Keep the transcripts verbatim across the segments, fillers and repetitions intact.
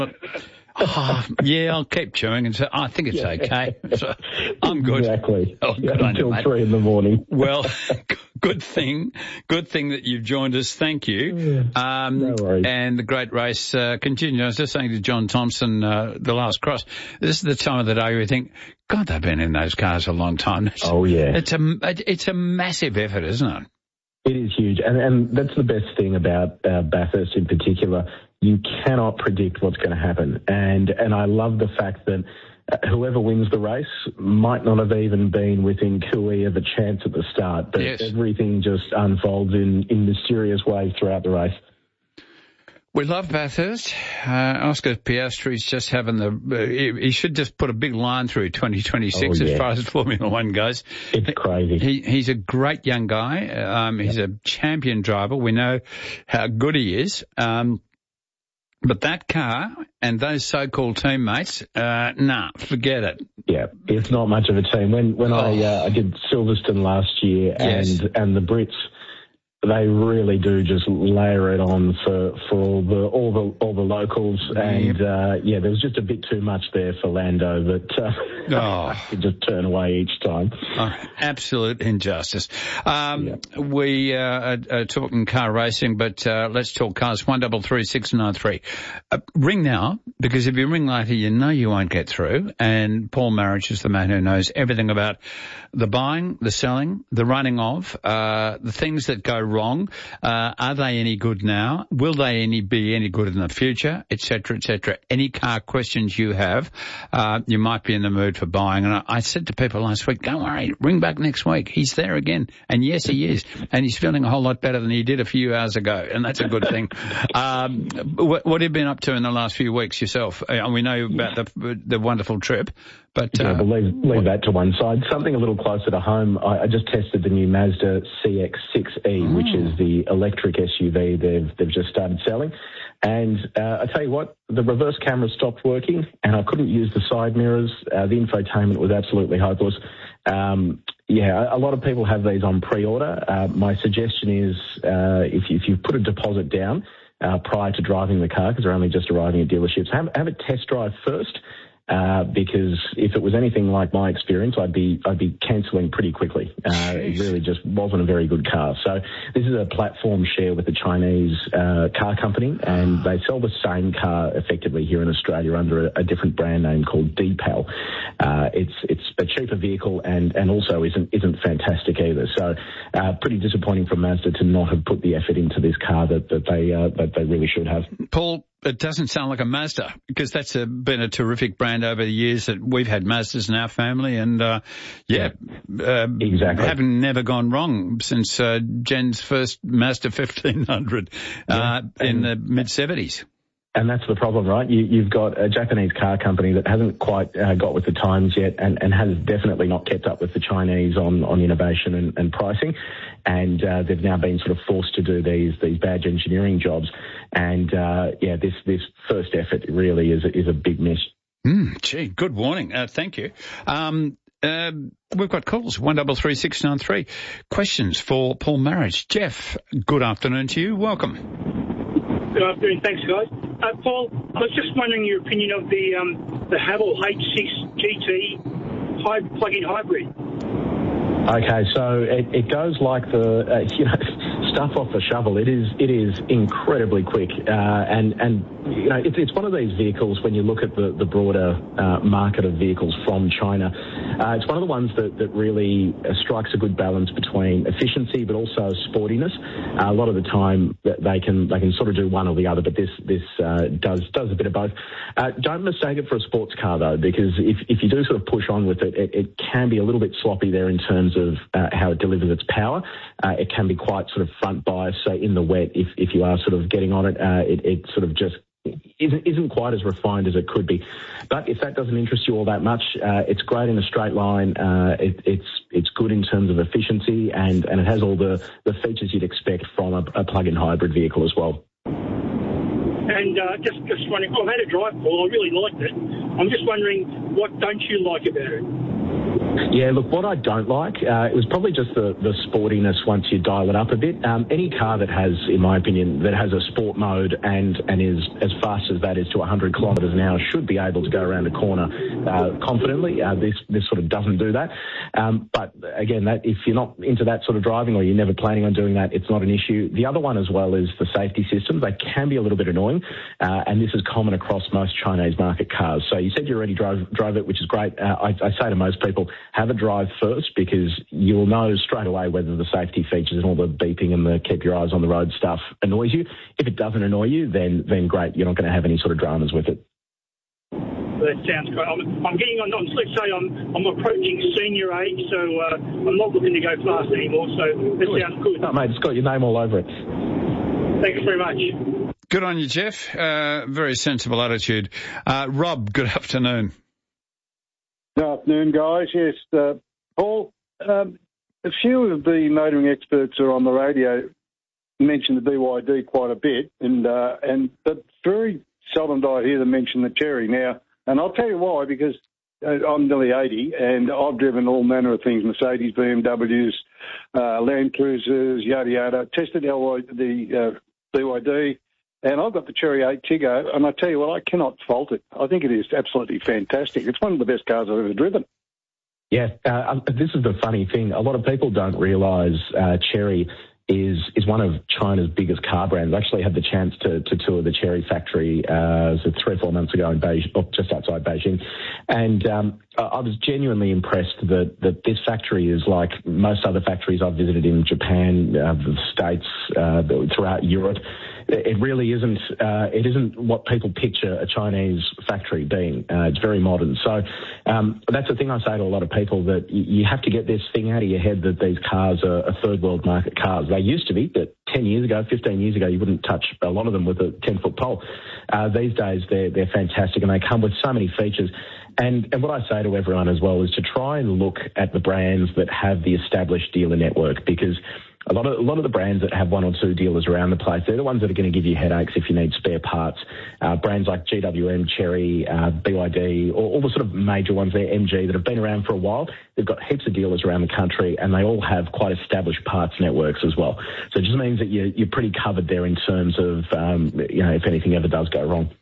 Oh, yeah, I'll keep chewing and say, I think it's yeah. okay. So, I'm good. Exactly. Oh, good yeah, until you, three in the morning. Well, good thing. Good thing that you've joined us. Thank you. Um, no worries. And the great race uh, continues. I was just saying to John Thompson, uh, the last cross, this is the time of the day where you think, God, they've been in those cars a long time. It's, oh, yeah. It's a, it's a massive effort, isn't it? It is huge. And, and that's the best thing about uh, Bathurst in particular. You cannot predict what's going to happen. And and I love the fact that uh, whoever wins the race might not have even been within cooey of a chance at the start. But yes. everything just unfolds in, in mysterious ways throughout the race. We love Bathurst. Uh, Oscar Piastri's just having the, uh, he, he should just put a big line through twenty twenty-six oh, yeah. as far as Formula One goes. It's crazy. He, he's a great young guy. Um, he's yep. a champion driver. We know how good he is. Um, But that car and those so-called teammates, uh, nah, forget it. Yeah, it's not much of a team. When when oh. I uh, I did Silverstone last year, yes. and and the Brits, they really do just layer it on for, for all the all the all the locals, and yep. uh, yeah, there was just a bit too much there for Lando that uh, oh. I could just turn away each time. Oh, absolute injustice. Um, yep. We uh, are, are talking car racing, but uh, let's talk cars. One double three six nine three. Uh, ring now, because if you ring later, you know you won't get through. And Paul Marriage is the man who knows everything about the buying, the selling, the running of, uh, the things that go wrong. Uh, are they any good now? Will they any be any good in the future? Et cetera, et cetera. Any car questions you have, uh, you might be in the mood for buying. And I, I said to people last week, don't worry, ring back next week. He's there again. And yes, he is. And he's feeling a whole lot better than he did a few hours ago. And that's a good thing. Um, what, what have you been up to in the last few weeks yourself? Uh, we know about the, the wonderful trip. But, yeah, uh, but leave, leave that to one side. Something a little closer to home. I, I just tested the new Mazda C X six E, oh. which is the electric S U V they've they've just started selling. And uh, I tell you what, the reverse camera stopped working, and I couldn't use the side mirrors. Uh, the infotainment was absolutely hopeless. Um, yeah, a lot of people have these on pre-order. Uh, my suggestion is uh, if, you, if you've put a deposit down uh, prior to driving the car, because they're only just arriving at dealerships, have, have a test drive first. Uh, because if it was anything like my experience, I'd be I'd be cancelling pretty quickly. Uh, it really just wasn't a very good car. So this is a platform share with a Chinese uh, car company, and they sell the same car effectively here in Australia under a, a different brand name called Deepal. Uh, it's it's a cheaper vehicle and, and also isn't isn't fantastic either. So uh, pretty disappointing for Mazda to not have put the effort into this car that that they uh, that they really should have. Paul, it doesn't sound like a Mazda, because that's a, been a terrific brand over the years that we've had Mazdas in our family, and uh, yeah, uh, exactly, haven't never gone wrong since uh, Jen's first Mazda fifteen hundred uh, yeah. in the mid seventies. And that's the problem, right? You, you've got a Japanese car company that hasn't quite uh, got with the times yet, and, and has definitely not kept up with the Chinese on, on innovation and, and pricing. And uh, they've now been sort of forced to do these these badge engineering jobs. And uh, yeah, this this first effort really is a, is a big miss. Mm, gee, good warning. Uh, thank you. Um, uh, we've got calls one double three six nine three. Questions for Paul Marriage. Jeff, good afternoon to you. Welcome. Good afternoon. Thanks, guys. Uh, Paul, I was just wondering your opinion of the um, the Haval H six G T high, plug-in hybrid. Okay, so it, it goes like the uh, you know stuff off the shovel. It is it is incredibly quick, uh, and and you know it's it's one of these vehicles when you look at the the broader uh, market of vehicles from China. Uh, it's one of the ones that that really uh, strikes a good balance between efficiency but also sportiness. Uh, a lot of the time they can they can sort of do one or the other, but this this uh, does does a bit of both. Uh, don't mistake it for a sports car though, because if if you do sort of push on with it, it, it can be a little bit sloppy there in terms of uh, how it delivers its power. Uh, it can be quite sort of front bias, so in the wet, if if you are sort of getting on it, uh, it, it sort of just isn't isn't quite as refined as it could be. But if that doesn't interest you all that much, uh, it's great in a straight line. Uh, it, it's it's good in terms of efficiency, and, and it has all the, the features you'd expect from a, a plug-in hybrid vehicle as well. And uh, just just wondering, I've had a drive, Paul. I really liked it. I'm just wondering, what don't you like about it? Yeah, look, what I don't like, uh, it was probably just the, the sportiness once you dial it up a bit. Um, any car that has, in my opinion, that has a sport mode and, and is as fast as that is to one hundred kilometres an hour should be able to go around a corner uh, confidently. Uh, this this sort of doesn't do that. Um, but again, that if you're not into that sort of driving or you're never planning on doing that, it's not an issue. The other one as well is the safety systems. They can be a little bit annoying, uh, and this is common across most Chinese market cars. So you said you already drove, drove it, which is great. Uh, I, I say to most people, have a drive first because you'll know straight away whether the safety features and all the beeping and the keep your eyes on the road stuff annoys you. If it doesn't annoy you, then then great, you're not going to have any sort of dramas with it. That sounds great. I'm, I'm getting on, I'm, let's say I'm, I'm approaching senior age, so uh, I'm not looking to go fast anymore, so that good. sounds good. No, mate, it's got your name all over it. Thanks very much. Good on you, Jeff. Uh, very sensible attitude. Uh, Rob, good afternoon. Good afternoon, guys. Yes, uh, Paul, um, a few of the motoring experts are on the radio mention the B Y D quite a bit, and uh, and but very seldom do I hear them mention the Cherry. Now, and I'll tell you why, because I'm nearly eighty, and I've driven all manner of things, Mercedes, B M Ws, uh, Land Cruisers, yada, yada, tested L Y, the uh, B Y D, and I've got the Cherry eight Tiggo, and I tell you what, I cannot fault it. I think it is absolutely fantastic. It's one of the best cars I've ever driven. Yeah, uh, this is the funny thing. A lot of people don't realise uh, Cherry is is one of China's biggest car brands. I actually had the chance to, to tour the Cherry factory uh, so three or four months ago in Beijing, or just outside Beijing, and um, I was genuinely impressed that, that this factory is like most other factories I've visited in Japan, uh, the States, uh, throughout Europe. It really isn't. Uh, it isn't what people picture a Chinese factory being. Uh, it's very modern. So um, that's the thing I say to a lot of people, that you have to get this thing out of your head that these cars are, are third world market cars. They used to be, but ten years ago, fifteen years ago, you wouldn't touch a lot of them with a ten foot pole. Uh, these days, they're they're fantastic, and they come with so many features. And, and what I say to everyone as well is to try and look at the brands that have the established dealer network, because A lot of a lot of the brands that have one or two dealers around the place, they're the ones that are going to give you headaches if you need spare parts. Uh, brands like G W M, Cherry, uh, B Y D, all, all the sort of major ones there, M G, that have been around for a while. They've got heaps of dealers around the country, and they all have quite established parts networks as well. So it just means that you're, you're pretty covered there in terms of, um, you know, if anything ever does go wrong.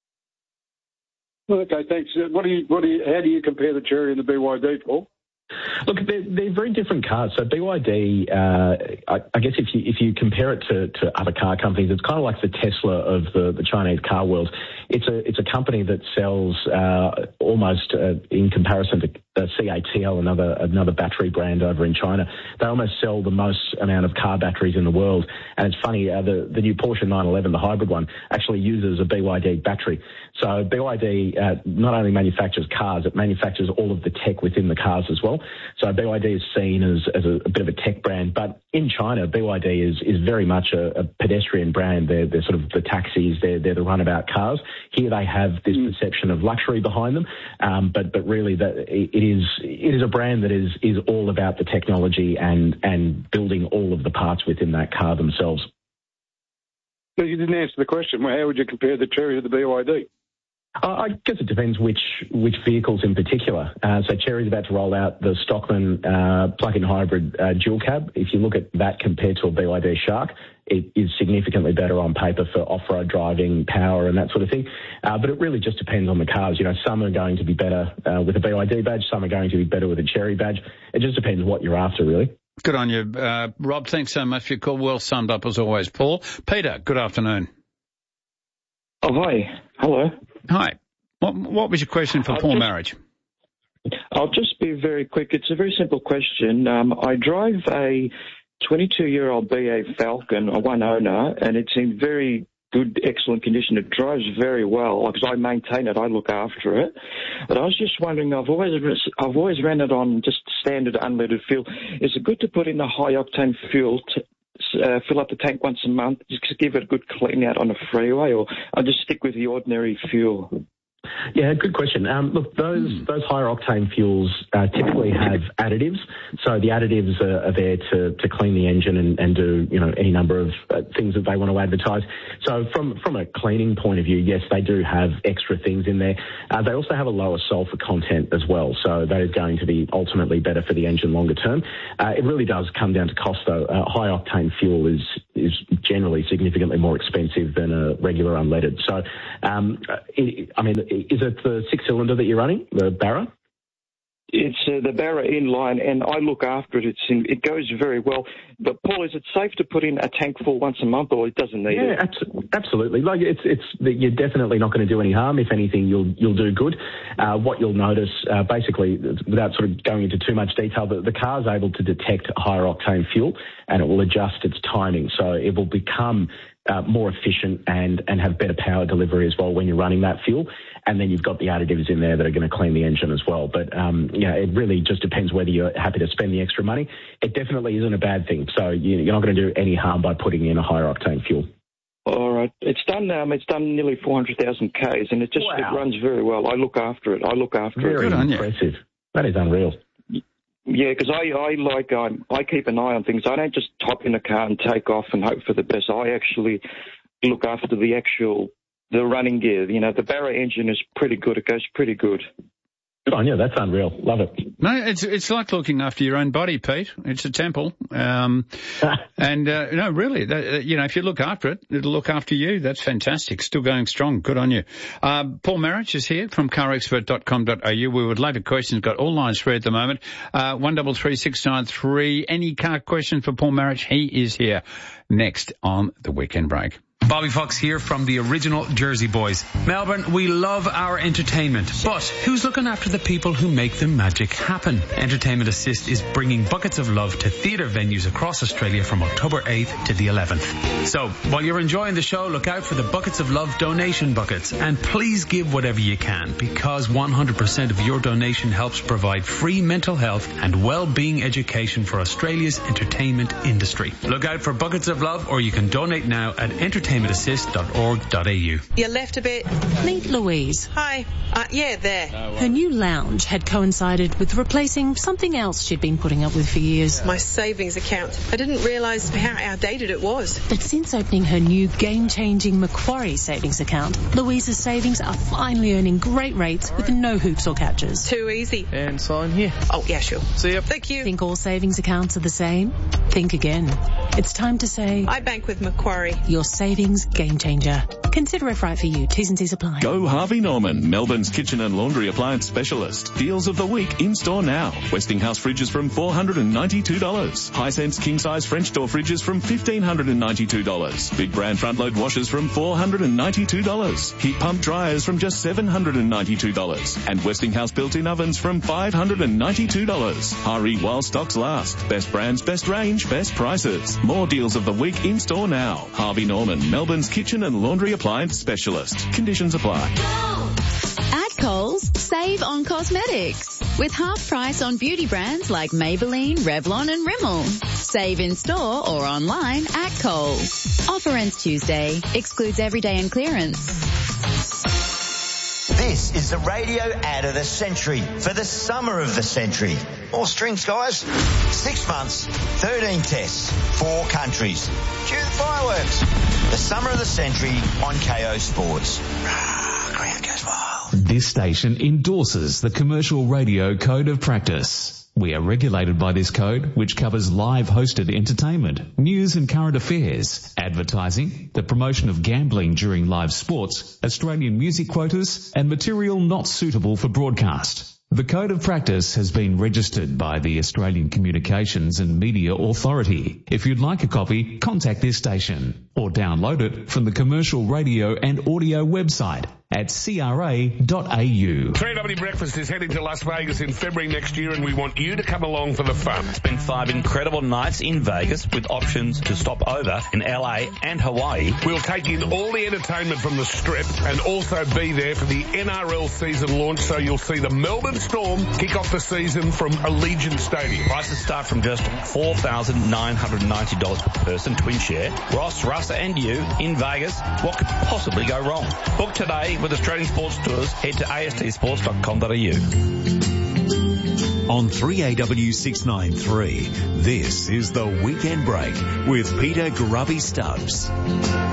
Okay, thanks. What do you, what do you, how do you compare the Cherry and the B Y D, Paul? Look, they're, they're very different cars. So B Y D, uh, I, I guess if you if you compare it to, to other car companies, it's kind of like the Tesla of the, the Chinese car world. It's a it's a company that sells uh, almost uh, in comparison to uh, C A T L, another another battery brand over in China. They almost sell the most amount of car batteries in the world. And it's funny, uh, the the new Porsche nine eleven, the hybrid one, actually uses a B Y D battery. So B Y D uh, not only manufactures cars, it manufactures all of the tech within the cars as well. So B Y D is seen as, as a, a bit of a tech brand, but in China, B Y D is, is very much a, a pedestrian brand. They're, they're sort of the taxis, they're, they're the runabout cars. Here they have this mm. perception of luxury behind them, um, but but really that it is it is a brand that is is all about the technology and and building all of the parts within that car themselves. But you didn't answer the question. Well, how would you compare the Cherry to the B Y D? I guess it depends which which vehicles in particular. Uh, so Cherry's about to roll out the Stockman uh, plug-in hybrid uh, dual cab. If you look at that compared to a B Y D Shark, it is significantly better on paper for off-road driving, power and that sort of thing. Uh, but it really just depends on the cars. You know, some are going to be better uh, with a B Y D badge, some are going to be better with a Cherry badge. It just depends what you're after, really. Good on you, uh, Rob. Thanks so much for your call. Well summed up as always, Paul. Peter, good afternoon. Oh, hi. Hello. Hi. What, what was your question for I'll Paul just, Marriage? I'll just be very quick. It's a very simple question. Um, I drive a twenty-two-year-old B A Falcon, a one owner, and it's in very good, excellent condition. It drives very well because I maintain it. I look after it. But I was just wondering, I've always I've always ran it on just standard unleaded fuel. Is it good to put in a high-octane fuel to Uh, fill up the tank once a month, just to give it a good clean out on a freeway, or I'll just stick with the ordinary fuel? Yeah, good question. Um, look, those mm. those higher octane fuels uh, typically have additives. So the additives are, are there to, to clean the engine and, and do, you know, any number of uh, things that they want to advertise. So from from a cleaning point of view, yes, they do have extra things in there. Uh, they also have a lower sulphur content as well. So that is going to be ultimately better for the engine longer term. Uh, it really does come down to cost, though. Uh, high octane fuel is is generally significantly more expensive than a regular unleaded. So, um, it, I mean, is it the six-cylinder that you're running, the Barra? It's uh, the Barra inline, and I look after it. It's in, it goes very well. But Paul, is it safe to put in a tank full once a month, or it doesn't need yeah, it? Yeah, absolutely. Like it's it's you're definitely not going to do any harm. If anything, you'll you'll do good. Uh, what you'll notice, uh, basically, without sort of going into too much detail, the, the car's able to detect higher octane fuel, and it will adjust its timing, so it will become Uh, more efficient and, and have better power delivery as well when you're running that fuel. And then you've got the additives in there that are going to clean the engine as well. But, um, yeah, it really just depends whether you're happy to spend the extra money. It definitely isn't a bad thing. So you, you're not going to do any harm by putting in a higher octane fuel. All right. It's done um, It's done nearly four hundred thousand kays, and it just wow. it runs very well. I look after it. I look after very it. Very impressive. That is unreal. Yeah, because I, I like um, I keep an eye on things. I don't just hop in a car and take off and hope for the best. I actually look after the actual the running gear. You know, the Barra engine is pretty good. It goes pretty good. Good on you. That's unreal. Love it. No, it's it's like looking after your own body, Pete. It's a temple. Um, and, uh, no, really, that, you know, if you look after it, it'll look after you. That's fantastic. Still going strong. Good on you. Uh, Paul Marich is here from car expert dot com dot a u. We would like a question. Got all lines free at the moment. Uh, one double three six nine three. Any car question for Paul Marich? He is here next on the Weekend Break. Bobby Fox here from the original Jersey Boys. Melbourne, we love our entertainment, but who's looking after the people who make the magic happen? Entertainment Assist is bringing buckets of love to theatre venues across Australia from October eighth to the eleventh. So, while you're enjoying the show, look out for the Buckets of Love donation buckets, and please give whatever you can, because one hundred percent of your donation helps provide free mental health and well-being education for Australia's entertainment industry. Look out for Buckets of Love, or you can donate now at entertainment assist dot org dot a u. You left a bit. Meet Louise. Hi. Uh, yeah, there. Her new lounge had coincided with replacing something else she'd been putting up with for years. My savings account. I didn't realise how outdated it was. But since opening her new game-changing Macquarie savings account, Louise's savings are finally earning great rates with no hoops or catches. Too easy. And sign here. Oh, yeah, sure. See ya. Thank you. Think all savings accounts are the same? Think again. It's time to say... I bank with Macquarie. Your savings game changer. Consider if right for you. T's and C's apply. Go Harvey Norman, Melbourne's kitchen and laundry appliance specialist. Deals of the week in store now. Westinghouse fridges from four hundred ninety-two dollars. Hisense king size French door fridges from fifteen hundred ninety-two dollars. Big brand front load washers from four hundred ninety-two dollars. Heat pump dryers from just seven hundred ninety-two dollars. And Westinghouse built-in ovens from five hundred ninety-two dollars. Hurry while stocks last. Best brands, best range, best prices. More deals of the week in store now. Harvey Norman, Melbourne's kitchen and laundry appliance specialist. Conditions apply. At Coles, save on cosmetics with half price on beauty brands like Maybelline, Revlon and Rimmel. Save in store or online at Coles. Offer ends Tuesday. Excludes everyday and clearance. This is the radio ad of the century for the summer of the century. More strings, guys. Six months, thirteen tests, four countries. Cue the fireworks. The summer of the century on K O Sports. Ground goes wild. This station endorses the Commercial Radio Code of Practice. We are regulated by this code, which covers live hosted entertainment, news and current affairs, advertising, the promotion of gambling during live sports, Australian music quotas, and material not suitable for broadcast. The Code of Practice has been registered by the Australian Communications and Media Authority. If you'd like a copy, contact this station or download it from the Commercial Radio and Audio website at c r a dot a u. three W Breakfast is heading to Las Vegas in February next year, and we want you to come along for the fun. Spend five incredible nights in Vegas with options to stop over in L A and Hawaii. We'll take in all the entertainment from the Strip and also be there for the N R L season launch, so you'll see the Melbourne Storm kick off the season from Allegiant Stadium. Prices start from just four thousand nine hundred ninety dollars per person, twin share. Ross, Russ and you in Vegas. What could possibly go wrong? Book today with Australian Sports Tours, head to a s t sports dot com dot a u. On three A W six ninety-three, this is The Weekend Break with Peter Grubby Stubbs.